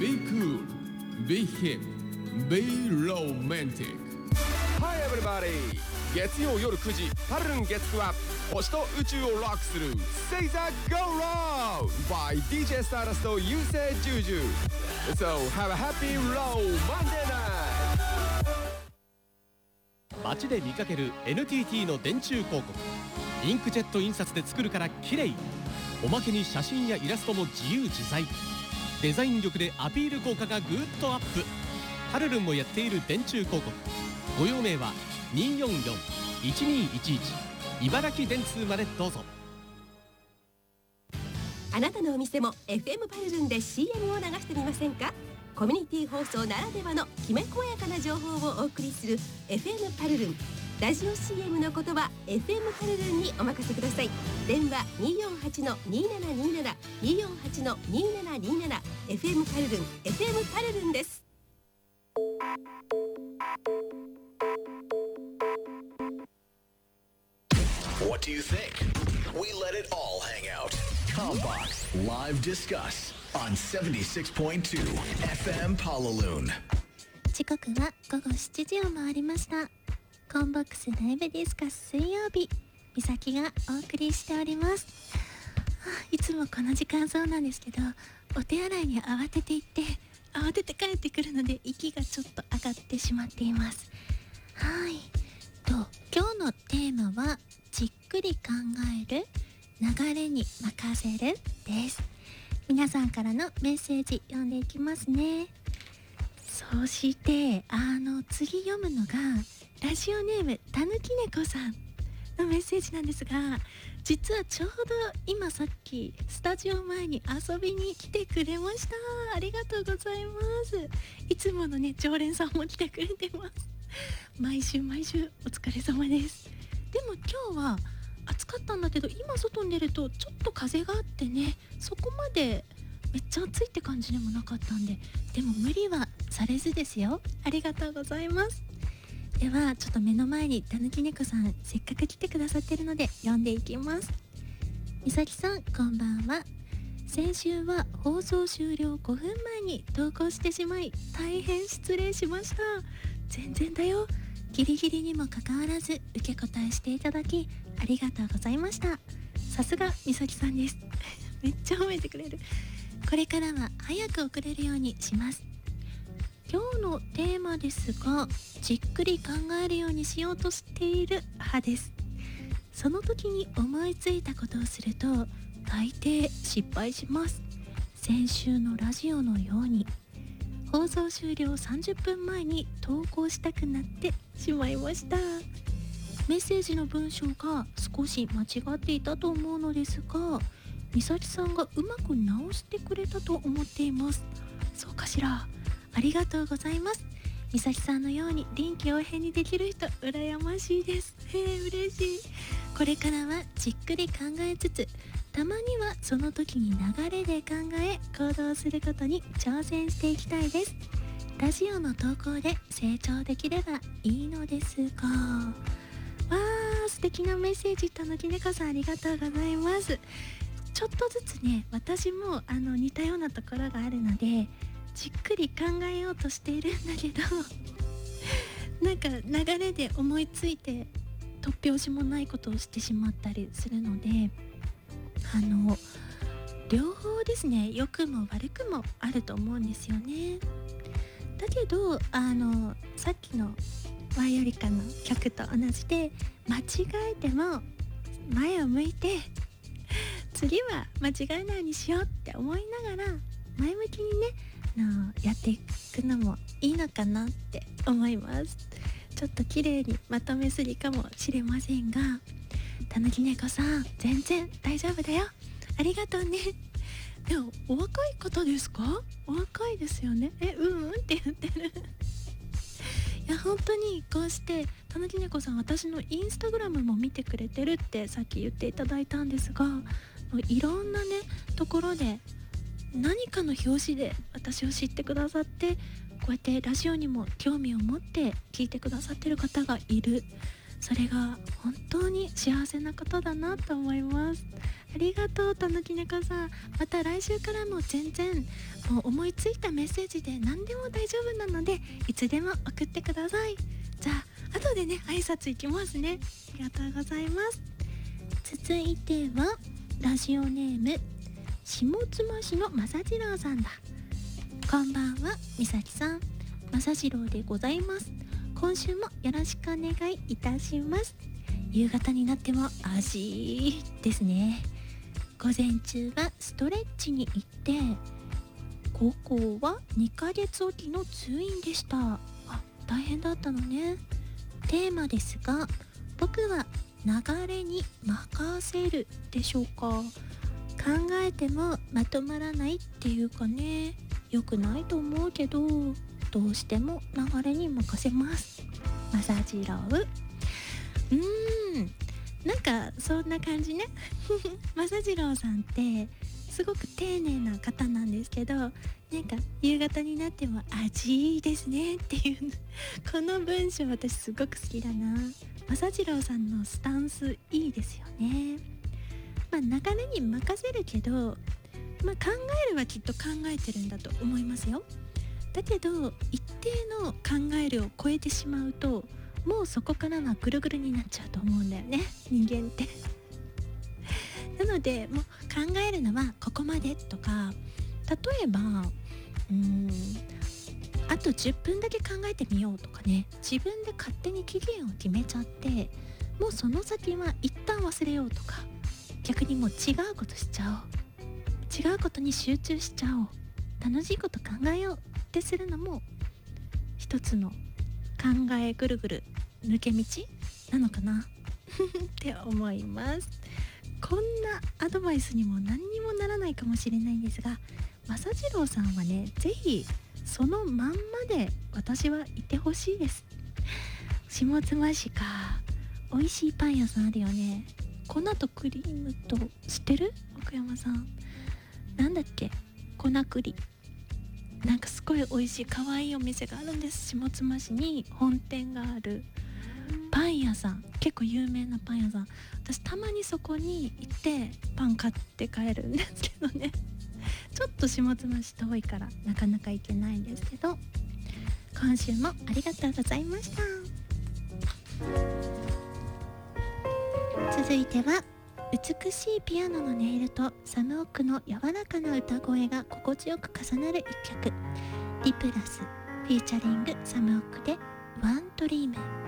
Be cool, be hip, be romantic. Hi everybody! 月曜夜9時パルルン月9は星と宇宙をロックする Say that go round by DJ Stardust と優勢ジュージュ So have a happy row Monday night! 街で見かける NTT の電柱広告。インクジェット印刷で作るから綺麗。おまけに写真やイラストも自由自在。デザイン力でアピール効果がぐっとアップ。パルルンもやっている電柱広告。ご用命は244-1211茨城電通までどうぞ。 あなたのお店も FM パルルンで CM を流してみませんか。コミュニティ放送ならではのきめ細やかな情報をお送りする FM パルルン。ラジオ CM の言葉 FM パルルンにお任せください。電話 248-2727 248-2727 FM パルルン FM パルルンです。 What do you think? We let it all hang out. Combox Live Discuss on 76.2 FM Palaloon. 時刻は午後7時を回りました。コンボックスライブディスカス水曜日、美咲がお送りしております。いつもこの時間そうなんですけど、お手洗いに慌てて行って慌てて帰ってくるので息がちょっと上がってしまっています。はい。今日のテーマはじっくり考える、流れに任せるです。皆さんからのメッセージ読んでいきますね。そして次読むのがラジオネームたぬきねこさんのメッセージなんですが、実はちょうど今さっきスタジオ前に遊びに来てくれました。ありがとうございます。いつものね常連さんも来てくれてます。毎週お疲れ様です。でも今日は暑かったんだけど、今外に出るとちょっと風があってね、そこまでめっちゃ暑いって感じでもなかったんで、でも無理はされずですよ。ありがとうございます。ではちょっと目の前にたぬきねこさんせっかく来てくださってるので読んでいきます。みさきさんこんばんは。先週は放送終了5分前に投稿してしまい大変失礼しました。全然だよ。ギリギリにもかかわらず受け答えしていただきありがとうございました。さすがみさきさんですめっちゃ褒めてくれる。これからは早く送れるようにします。今日のテーマですが、じっくり考えるようにしようとしている派です。その時に思いついたことをすると大抵失敗します。先週のラジオのように放送終了30分前に投稿したくなってしまいました。メッセージの文章が少し間違っていたと思うのですが、みさきさんがうまく直してくれたと思っています。そうかしら。ありがとうございます。みさきさんのように臨機応変にできる人羨ましいです。嬉しい。これからはじっくり考えつつ、たまにはその時に流れで考え行動することに挑戦していきたいです。ラジオの投稿で成長できればいいのですが。素敵なメッセージ、たぬきねこさんありがとうございます。ちょっとずつね、私も似たようなところがあるのでじっくり考えようとしているんだけどなんか流れで思いついて突拍子もないことをしてしまったりするので、両方ですね、良くも悪くもあると思うんですよね。だけどさっきのワイオリカの曲と同じで、間違えても前を向いて次は間違えないようにしようって思いながら前向きにねやっていくのもいいのかなって思います。ちょっと綺麗にまとめすぎかもしれませんが、たぬきねこさん全然大丈夫だよ。ありがとうね。でもお若い方ですか？お若いですよね。って言ってるいや本当にこうしてたぬきねこさん、私のインスタグラムも見てくれてるってさっき言っていただいたんですが、いろんなねところで何かの表紙で私を知ってくださって、こうやってラジオにも興味を持って聞いてくださってる方がいる。それが本当に幸せなことだなと思います。 ありがとうたぬきねこさん。また来週からも全然もう思いついたメッセージで何でも大丈夫なのでいつでも送ってください。じゃあ後でね挨拶いきますね。ありがとうございます。続いてはラジオネーム下妻市のまさじろうさんだ。こんばんはみさきさん、まさじろうでございます。今週もよろしくお願いいたします。夕方になっても足ですね。午前中はストレッチに行って高校は2ヶ月おきの通院でした。あ、大変だったのね。テーマですが、僕は流れに任せるでしょうか。考えてもまとまらないっていうかね、良くないと思うけどどうしても流れに任せます。まさじろう。なんかそんな感じねまさじろうさんってすごく丁寧な方なんですけど、なんか夕方になっても味いいですねっていうこの文章私すごく好きだな。まさじろうさんのスタンスいいですよね。流れに任せるけど、考えるはきっと考えてるんだと思いますよ。だけど一定の考えるを超えてしまうともうそこからはぐるぐるになっちゃうと思うんだよね、人間ってなのでもう考えるのはここまでとか、例えばあと10分だけ考えてみようとかね、自分で勝手に期限を決めちゃってもうその先は一旦忘れようとか、逆にもう違うことしちゃおう、違うことに集中しちゃおう、楽しいこと考えようってするのも一つの考えぐるぐる抜け道なのかなって思います。こんなアドバイスにも何にもならないかもしれないんですが、まさじろうさんはね、ぜひそのまんまで私はいてほしいです。下妻市か、美味しいパン屋さんあるよね。粉とクリームと、知ってる？奥山さん、なんだっけ、粉栗、なんかすごい美味しい可愛いお店があるんです。下妻市に本店があるパン屋さん、結構有名なパン屋さん。私たまにそこに行ってパン買って帰るんですけどねちょっと下妻市遠いからなかなか行けないんですけど、今週もありがとうございました。続いては美しいピアノの音色とサムオクの柔らかな歌声が心地よく重なる一曲、リプラスフィーチャリングサムオクでワンドリーム。